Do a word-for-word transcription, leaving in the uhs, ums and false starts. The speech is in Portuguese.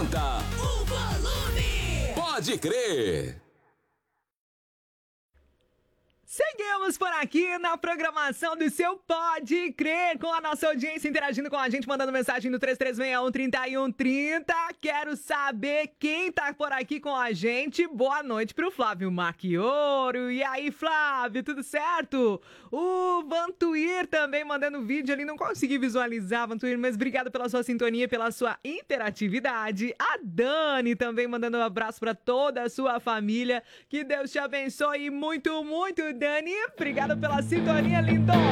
aumenta o volume. Pode crer. Seguimos por aqui na programação do seu Pode Crer, com a nossa audiência interagindo com a gente, mandando mensagem no três três seis um, três um três zero. Quero saber quem tá por aqui com a gente. Boa noite pro Flávio Marchioro. E aí, Flávio, tudo certo? O Vantuir também mandando vídeo ali, não consegui visualizar, Vantuir, mas obrigado pela sua sintonia, pela sua interatividade. A Dani também mandando um abraço pra toda a sua família. Que Deus te abençoe muito, muito, Dani. Obrigado pela sintonia, lindo.